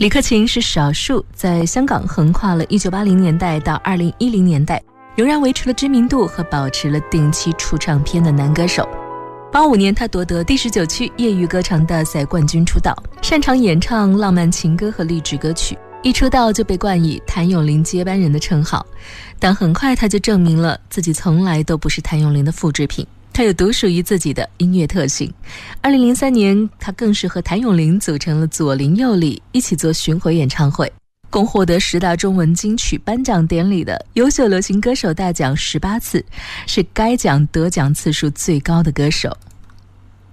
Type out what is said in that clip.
李克勤是少数在香港横跨了1980年代到2010年代仍然维持了知名度和保持了定期出唱片的男歌手。85年他夺得第19区业余歌唱大赛冠军出道，擅长演唱浪漫情歌和励志歌曲，一出道就被冠以谭咏麟接班人的称号。但很快他就证明了自己从来都不是谭咏麟的复制品，他有独属于自己的音乐特性。2003年他更是和谭咏麟组成了左邻右里，一起做巡回演唱会，共获得10大中文金曲颁奖典礼的优秀流行歌手大奖18次，是该奖得奖次数最高的歌手。